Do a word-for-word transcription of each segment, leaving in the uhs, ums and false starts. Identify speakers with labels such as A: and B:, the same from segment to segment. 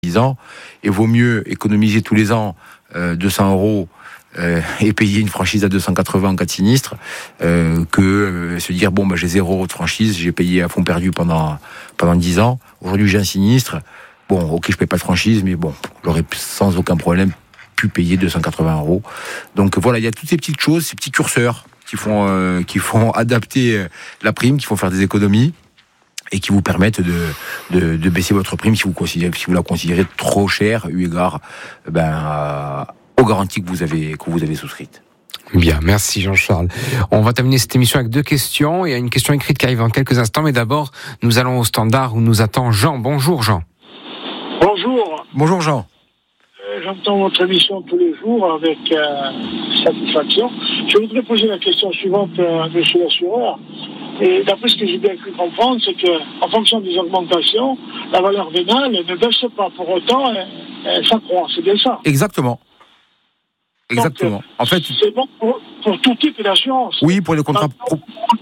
A: dix ans, et vaut mieux économiser tous les ans euh, deux cents euros euh, et payer une franchise à deux cent quatre-vingts en cas de sinistre euh, que euh, se dire bon bah j'ai zéro euro de franchise, j'ai payé à fond perdu pendant pendant dix ans. Aujourd'hui j'ai un sinistre, bon ok je paye pas de franchise, mais bon j'aurais sans aucun problème pu payer deux cent quatre-vingts euros. Donc voilà, il y a toutes ces petites choses, ces petits curseurs qui font euh, qui font adapter euh, la prime, qui font faire des économies et qui vous permettent de, de, de baisser votre prime si vous, considérez, si vous la considérez trop chère, eu égard ben, euh, aux garanties que vous avez, que vous avez souscrites.
B: Bien, merci Jean-Charles. On va terminer cette émission avec deux questions. Il y a une question écrite qui arrive dans quelques instants, mais d'abord, nous allons au standard où nous attend Jean. Bonjour Jean.
C: Bonjour.
A: Bonjour Jean.
C: Euh, j'entends votre émission tous les jours avec euh, satisfaction. Je voudrais poser la question suivante à monsieur l'assureur. Et d'après ce que j'ai bien cru comprendre, c'est qu'en fonction des augmentations, la valeur vénale ne baisse pas. Pour autant, elle, elle s'accroît. C'est bien ça?
A: Exactement. Exactement.
C: Donc,
A: en fait,
C: c'est bon pour, pour tout type d'assurance.
A: Oui, pour les contrats. Pro...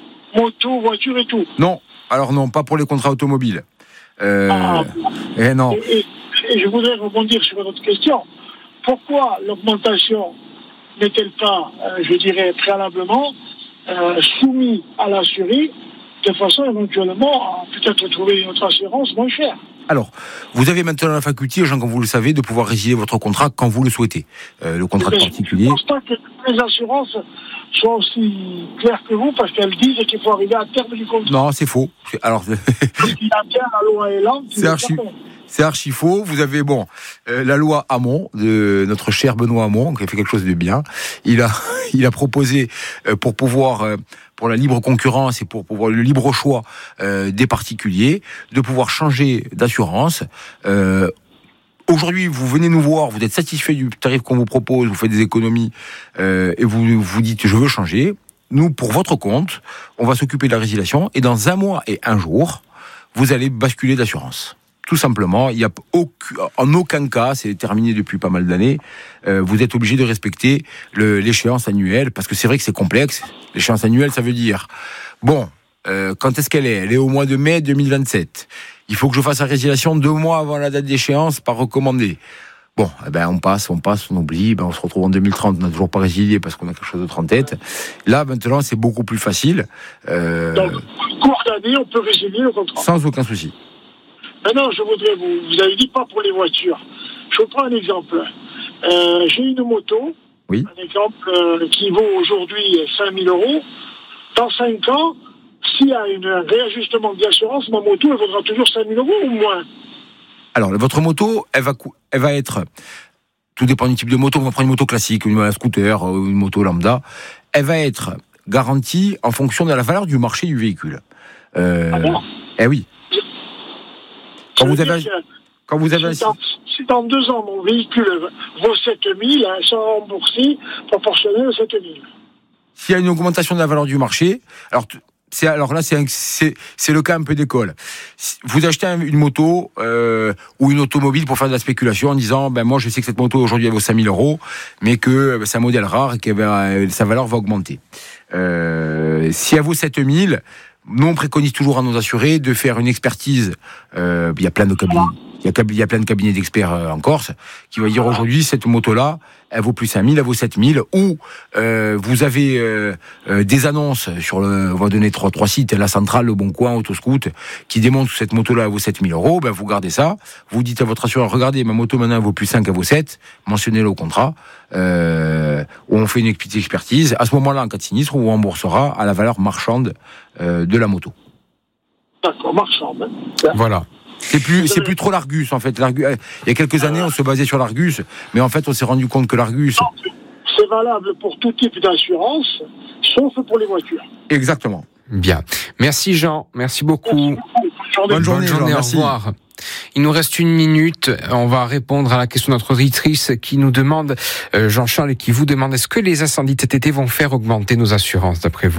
C: Moto, voiture et tout.
A: Non, alors non, pas pour les contrats automobiles. Euh...
C: Ah,
A: eh non.
C: Et, et, et je voudrais rebondir sur votre question. Pourquoi l'augmentation n'est-elle pas, euh, je dirais, préalablement euh, soumise à l'assuré de façon éventuellement à peut-être trouver une autre assurance moins chère?
A: Alors, vous avez maintenant la faculté, Jean, comme vous le savez, de pouvoir résilier votre contrat quand vous le souhaitez. Euh, le contrat de particulier.
C: Je ne pense pas que les assurances soient aussi claires que vous, parce qu'elles disent qu'il faut arriver à terme du contrat.
A: Non, c'est faux. Alors,
C: il y a bien la loi est lente.
A: C'est archi, c'est archi faux. Vous avez bon euh, la loi Hamon de notre cher Benoît Hamon qui a fait quelque chose de bien. Il a il a proposé euh, pour pouvoir euh, pour la libre concurrence et pour pouvoir le libre choix euh, des particuliers de pouvoir changer d'assurance. Euh, Aujourd'hui, vous venez nous voir, vous êtes satisfait du tarif qu'on vous propose, vous faites des économies euh, et vous vous dites je veux changer. Nous, pour votre compte, on va s'occuper de la résiliation et dans un mois et un jour, vous allez basculer d'assurance. Tout simplement, il y a aucun, en aucun cas, c'est terminé depuis pas mal d'années, euh, vous êtes obligé de respecter le, l'échéance annuelle, parce que c'est vrai que c'est complexe. L'échéance annuelle, ça veut dire, bon, euh, quand est-ce qu'elle est ? Elle est au mois de mai deux mille vingt-sept. Il faut que je fasse la résiliation deux mois avant la date d'échéance par recommandé. Bon, eh ben on passe, on passe, on oublie, ben on se retrouve en deux mille trente, on n'a toujours pas résilié parce qu'on a quelque chose d'autre en tête. Là, maintenant, c'est beaucoup plus facile. Euh,
C: Donc, en cours d'année, on peut résilier le contrat.
A: Sans aucun souci.
C: Maintenant, je voudrais vous, vous avez dit pas pour les voitures. Je vous prends un exemple. Euh, j'ai une moto,
A: oui.
C: Un exemple euh, qui vaut aujourd'hui cinq mille euros. Dans cinq ans, s'il y a une, un réajustement de l'assurance, ma moto, elle vaudra toujours cinq mille euros ou moins.
A: Alors, votre moto, elle va, elle va être, tout dépend du type de moto, on va prendre une moto classique, une scooter, une moto lambda, elle va être garantie en fonction de la valeur du marché du véhicule. Euh,
C: ah bon
A: Eh oui. Quand vous, avez, quand vous avez...
C: Si dans, si dans deux ans, mon véhicule vaut sept mille, hein, sans rembourser, proportionnel à sept mille.
A: S'il y a une augmentation de la valeur du marché, alors... C'est, alors là, c'est, un, c'est, c'est le cas un peu d'école. Vous achetez un, une moto euh, ou une automobile pour faire de la spéculation en disant ben moi je sais que cette moto aujourd'hui elle vaut cinq mille euros, mais que ben, c'est un modèle rare et que ben, sa valeur va augmenter. Euh, si elle vaut sept mille, nous on préconise toujours à nos assurés de faire une expertise. Euh, il y a plein de cabinets. Il y, a, il y a plein de cabinets d'experts euh, en Corse qui va dire aujourd'hui cette moto-là, elle vaut plus cinq mille, elle vaut sept mille. Ou euh, vous avez euh, euh, des annonces sur le, on va donner trois trois sites, la Centrale, le Bon Coin, Autoscout, qui démontrent que cette moto-là elle vaut sept mille euros. Ben vous gardez ça, vous dites à votre assureur regardez ma moto maintenant elle vaut plus cinq, elle vaut sept, mentionnez-le au contrat. Euh, où on fait une petite expertise. À ce moment-là, en cas de sinistre, on vous remboursera à la valeur marchande euh, de la moto.
C: D'accord, marchande. Hein.
B: Voilà.
A: C'est plus, c'est plus trop l'Argus, en fait. L'Argus, il y a quelques années, on se basait sur l'Argus, mais en fait, on s'est rendu compte que l'Argus...
C: C'est valable pour tout type d'assurance, sauf pour les voitures.
A: Exactement.
B: Bien. Merci Jean, merci beaucoup.
C: Merci beaucoup.
A: Bonne journée,
B: Bonne journée,
A: Jean,
B: au revoir. Il nous reste une minute. On va répondre à la question de notre auditrice qui nous demande, euh, Jean-Charles, et qui vous demande, est-ce que les incendies cet été vont faire augmenter nos assurances, d'après vous ?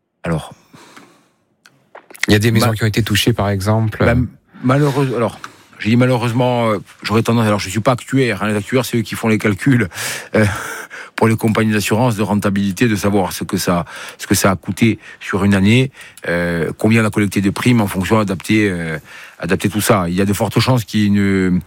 A: Alors...
B: Il y a des maisons
A: bah,
B: qui ont été touchées, par exemple.
A: Bah, malheureusement, alors, J'ai dit malheureusement, euh, j'aurais tendance, alors je suis pas actuaire, hein, les actuaires c'est eux qui font les calculs euh, pour les compagnies d'assurance de rentabilité, de savoir ce que ça, ce que ça a coûté sur une année, euh, combien on a collecté de primes en fonction adapter, euh, adapter tout ça. Il y a de fortes chances qu'il y ait une,